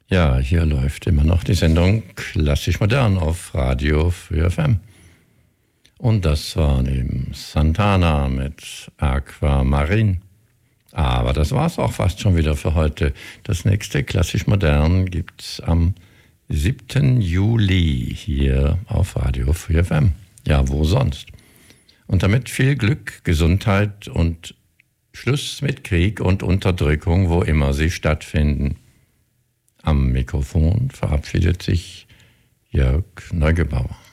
Ja, hier läuft immer noch die Sendung Klassisch Modern auf Radio Früh FM. Und das war eben Santana mit Aquamarine. Aber das war's auch fast schon wieder für heute. Das nächste Klassisch Modern gibt's am 7. Juli hier auf Radio Früh FM. Ja, wo sonst? Und damit viel Glück, Gesundheit und Schluss mit Krieg und Unterdrückung, wo immer sie stattfinden. Am Mikrofon verabschiedet sich Jörg Neugebauer.